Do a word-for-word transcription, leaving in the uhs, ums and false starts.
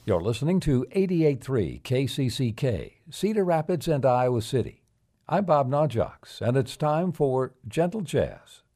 You're listening to eighty-eight point three K C C K, Cedar Rapids and Iowa City. I'm Bob Najox, and it's time for Gentle Jazz.